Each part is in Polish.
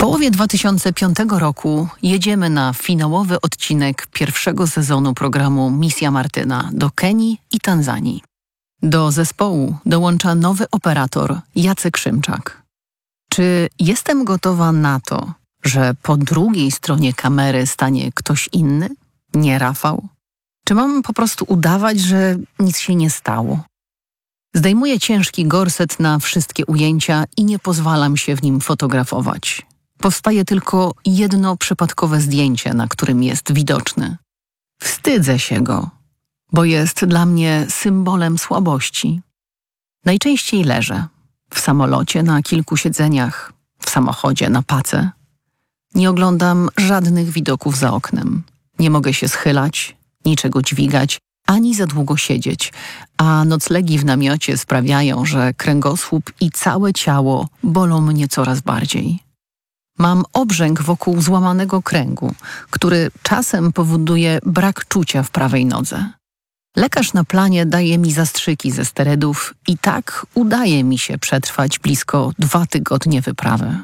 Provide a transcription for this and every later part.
połowie 2005 roku jedziemy na finałowy odcinek pierwszego sezonu programu Misja Martyna do Kenii i Tanzanii. Do zespołu dołącza nowy operator Jacek Szymczak. Czy jestem gotowa na to, że po drugiej stronie kamery stanie ktoś inny? Nie Rafał? Czy mam po prostu udawać, że nic się nie stało? Zdejmuję ciężki gorset na wszystkie ujęcia i nie pozwalam się w nim fotografować. Powstaje tylko jedno przypadkowe zdjęcie, na którym jest widoczny. Wstydzę się go, bo jest dla mnie symbolem słabości. Najczęściej leżę w samolocie na kilku siedzeniach, w samochodzie na pace. Nie oglądam żadnych widoków za oknem. Nie mogę się schylać, niczego dźwigać, ani za długo siedzieć, a noclegi w namiocie sprawiają, że kręgosłup i całe ciało bolą mnie coraz bardziej. Mam obrzęk wokół złamanego kręgu, który czasem powoduje brak czucia w prawej nodze. Lekarz na planie daje mi zastrzyki ze sterydów i tak udaje mi się przetrwać blisko 2 tygodnie wyprawy.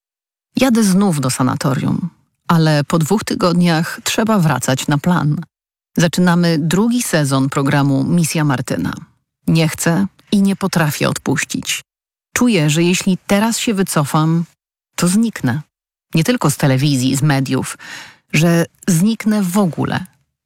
Jadę znów do sanatorium, ale po 2 tygodniach trzeba wracać na plan. Zaczynamy drugi sezon programu Misja Martyna. Nie chcę i nie potrafię odpuścić. Czuję, że jeśli teraz się wycofam, to zniknę. Nie tylko z telewizji, z mediów, że zniknę w ogóle.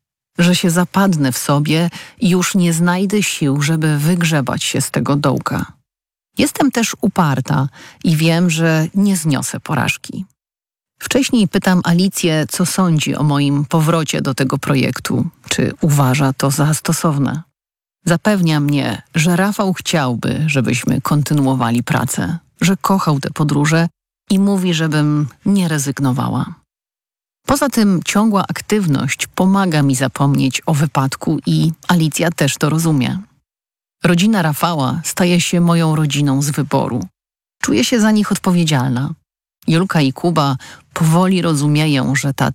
Że się zapadnę w sobie i już nie znajdę sił, żeby wygrzebać się z tego dołka. Jestem też uparta i wiem, że nie zniosę porażki. Wcześniej pytam Alicję, co sądzi o moim powrocie do tego projektu, czy uważa to za stosowne. Zapewnia mnie, że Rafał chciałby, żebyśmy kontynuowali pracę, że kochał te podróże i mówi, żebym nie rezygnowała. Poza tym ciągła aktywność pomaga mi zapomnieć o wypadku i Alicja też to rozumie. Rodzina Rafała staje się moją rodziną z wyboru. Czuję się za nich odpowiedzialna. Julka i Kuba powoli rozumieją, że ta